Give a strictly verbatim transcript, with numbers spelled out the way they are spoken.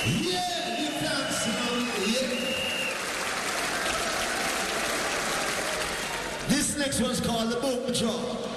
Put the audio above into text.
Yeah, you dance now. Yeah. This next one's called the Boom Drop.